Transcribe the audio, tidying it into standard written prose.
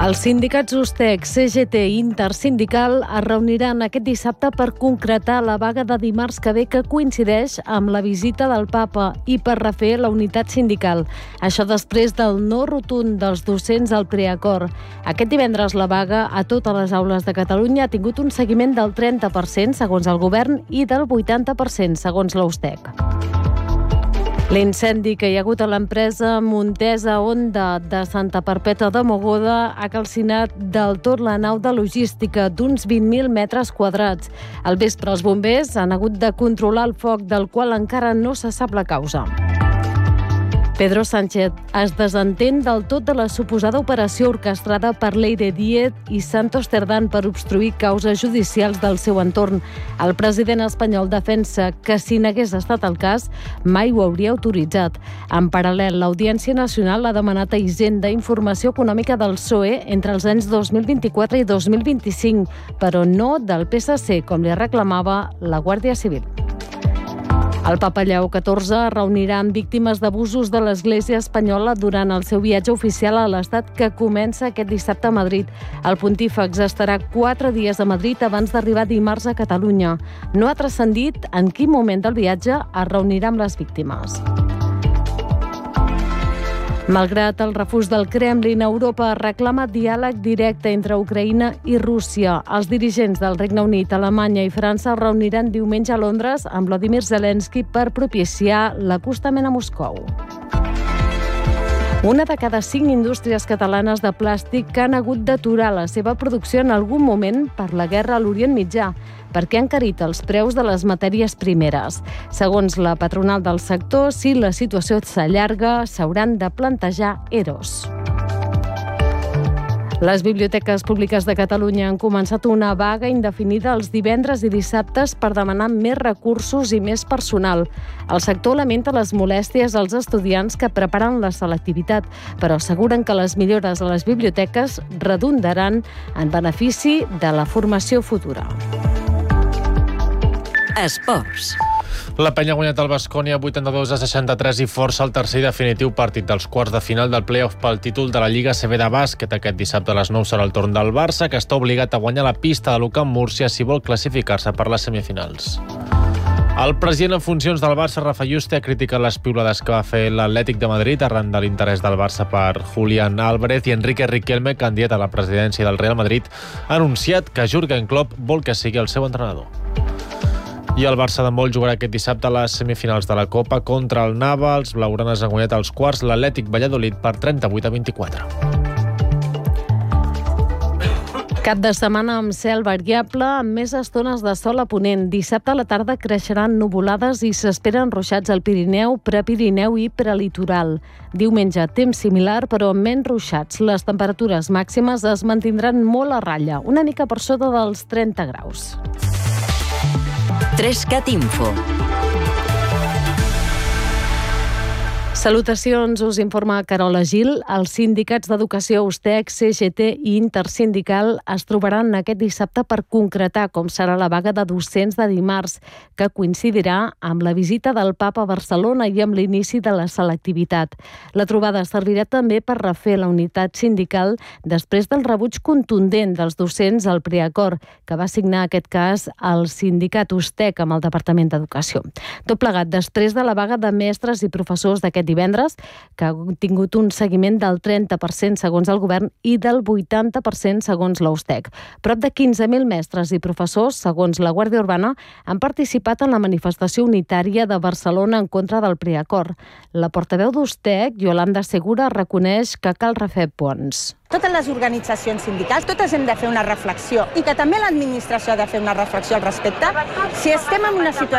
Els sindicats USTEC, CGT i Intersindical es reuniran aquest dissabte per concretar la vaga de dimarts que ve, que coincideix amb la visita del papa, i per refer la unitat sindical. Això després del no rotund dels docents al preacord. Aquest divendres la vaga a totes les aules de Catalunya ha tingut un seguiment del 30% segons el govern i del 80% segons la USTEC. L'incendi que hi ha hagut a l'empresa Montesa Honda de Santa Perpètua de Mogoda ha calcinat del tot la nau de logística d'uns 20.000 metres quadrats. Al vespre, els bombers han hagut de controlar el foc, del qual encara no se sap la causa. Pedro Sánchez es desentén del tot de la suposada operació orquestrada per Leire Díez i Santos Cerdán per obstruir causes judicials del seu entorn. El president espanyol defensa que, si n'hagués estat el cas, mai ho hauria autoritzat. En paral·lel, l'Audiència Nacional ha demanat a Hisenda informació econòmica del PSOE entre els anys 2024 i 2025, però no del PSC, com li reclamava la Guàrdia Civil. El papa Lleó XIV es reunirà amb víctimes d'abusos de l'Església espanyola durant el seu viatge oficial a l'Estat, que comença aquest dissabte a Madrid. El pontífex estarà 4 dies a Madrid abans d'arribar dimarts a Catalunya. No ha transcendit en quin moment del viatge es reunirà amb les víctimes. Malgrat el refús del Kremlin, Europa reclama diàleg directe entre Ucraïna i Rússia. Els dirigents del Regne Unit, Alemanya i França es reuniran diumenge a Londres amb Vladimir Zelensky per propiciar l'acostament a Moscou. Una de cada 5 indústries catalanes de plàstic que han hagut d'aturar la seva producció en algun moment per la guerra a l'Orient Mitjà, perquè han encarit els preus de les matèries primeres. Segons la patronal del sector, si la situació s'allarga, s'hauran de plantejar EROs. Les biblioteques públiques de Catalunya han començat una vaga indefinida els divendres i dissabtes per demanar més recursos i més personal. El sector lamenta les molèsties als estudiants que preparen la selectivitat, però asseguren que les millores a les biblioteques redundaran en benefici de la formació futura. Esports. La Penya ha guanyat el Baskonia 82-63 i força el tercer i definitiu partit dels quarts de final del play-off pel títol de la Lliga CB de bàsquet. Aquest dissabte a les 9 serà el torn del Barça, que està obligat a guanyar la pista de l'UCAM Múrcia si vol classificar-se per les semifinals. El president en funcions del Barça, Rafa Yuste, ha criticat les piulades que va fer l'Atlètic de Madrid arran de l'interès del Barça per Julián Álvarez, i Enrique Riquelme, candidat a la presidència del Real Madrid, ha anunciat que Jürgen Klopp vol que sigui el seu entrenador. I el Barça d'handbol jugarà aquest dissabte a les semifinals de la Copa contra el Nava. Els blaugranes han guanyat els quarts l'Atlètic Valladolid per 38-24. Cap de setmana amb cel variable, amb més estones de sol a ponent. Dissabte a la tarda creixeran nuvolades i s'esperen ruixats al Pirineu, Prepirineu i Prelitoral. Diumenge, temps similar, però amb menys ruixats. Les temperatures màximes es mantindran molt a ratlla, una mica per sota dels 30 graus. 3cat Info. Salutacions, us informa Carola Gil. Els sindicats d'educació USTEC, CGT i Intersindical es trobaran aquest dissabte per concretar com serà la vaga de docents de dimarts, que coincidirà amb la visita del papa a Barcelona i amb l'inici de la selectivitat. La trobada servirà també per refer la unitat sindical després del rebuig contundent dels docents al preacord, que va signar aquest cas el sindicat USTEC amb el Departament d'Educació. Tot plegat després de la vaga de mestres i professors d'aquest divendres, que ha tingut un seguiment del 30% segons el govern i del 80% segons l'USTEC. Prop de 15.000 mestres i professors, segons la Guàrdia Urbana, han participat en la manifestació unitària de Barcelona en contra del preacord. La portaveu d'USTEC, Yolanda Segura, reconeix que cal refer ponts. Totes les organitzacions sindicals, totes hem de fer una reflexió, i que també l'administració ha de fer una reflexió al respecte. Si estem en una situació